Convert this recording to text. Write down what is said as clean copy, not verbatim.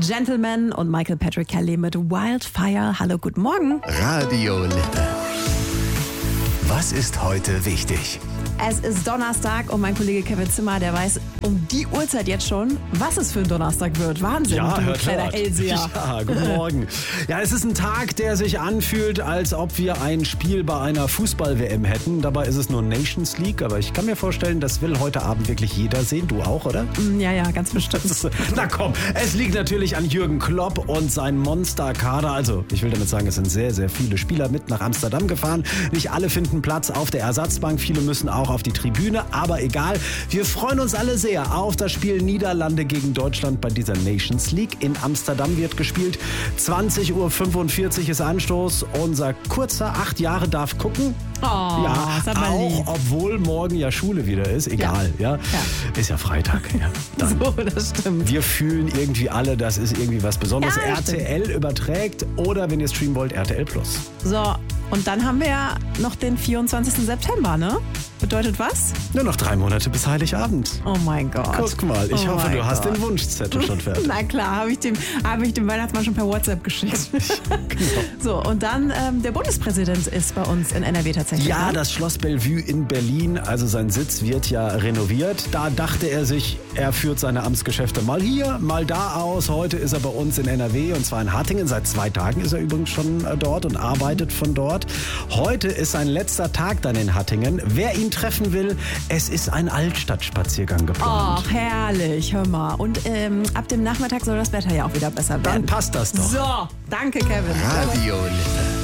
Gentleman und Michael Patrick Kelly mit Wildfire. Hallo, guten Morgen. Radio Lippe. Was ist heute wichtig? Es ist Donnerstag und mein Kollege Kevin Zimmer, der weiß um die Uhrzeit jetzt schon, was es für ein Donnerstag wird. Wahnsinn, ja, du kleiner Hellseher. Ja, guten Morgen. Ja, es ist ein Tag, der sich anfühlt, als ob wir ein Spiel bei einer Fußball-WM hätten. Dabei ist es nur Nations League, aber ich kann mir vorstellen, das will heute Abend wirklich jeder sehen. Du auch, oder? Ja, ganz bestimmt. Na komm, es liegt natürlich an Jürgen Klopp und seinem Monsterkader. Also, ich will damit sagen, es sind sehr, sehr viele Spieler mit nach Amsterdam gefahren. Nicht alle finden Platz auf der Ersatzbank, viele müssen auch auf die Tribüne, aber egal. Wir freuen uns alle sehr auf das Spiel Niederlande gegen Deutschland bei dieser Nations League. In Amsterdam wird gespielt. 20:45 Uhr ist Anstoß. Unser kurzer 8 Jahre darf gucken. Oh, ja, auch obwohl morgen ja Schule wieder ist. Egal, ja. Ist ja Freitag. Ja, dann. So, das stimmt. Wir fühlen irgendwie alle, das ist irgendwie was Besonderes. Ja, RTL überträgt oder, wenn ihr streamen wollt, RTL Plus. So, und dann haben wir ja noch den 24. September, ne? Bedeutet was? Nur noch 3 Monate bis Heiligabend. Oh mein Gott. Guck mal, ich hoffe, du hast den Wunschzettel schon fertig. Na klar, habe ich dem Weihnachtsmann schon per WhatsApp geschickt. Genau. So, und dann der Bundespräsident ist bei uns in NRW tatsächlich. Ja, das Schloss Bellevue in Berlin, also sein Sitz wird ja renoviert. Da dachte er sich, er führt seine Amtsgeschäfte mal hier, mal da aus. Heute ist er bei uns in NRW und zwar in Hattingen. Seit 2 Tagen ist er übrigens schon dort und arbeitet von dort. Heute ist sein letzter Tag dann in Hattingen. Wer ihn treffen will, es ist ein Altstadtspaziergang geplant. Ach, herrlich, hör mal. Und ab dem Nachmittag soll das Wetter ja auch wieder besser werden. Dann passt das doch. So, danke Kevin. Radio Lippe.